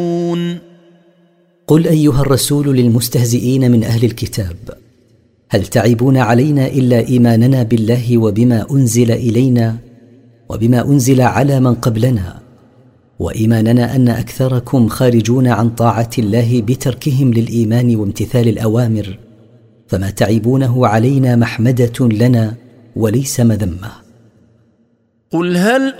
قل أيها الرسول للمستهزئين من أهل الكتاب: هل تعيبون علينا إلا إيماننا بالله وبما أنزل إلينا وبما أنزل على من قبلنا، وإيماننا أن أكثركم خارجون عن طاعة الله بتركهم للإيمان وامتثال الأوامر، فما تعيبونه علينا محمدة لنا وليس مذمة. قل هل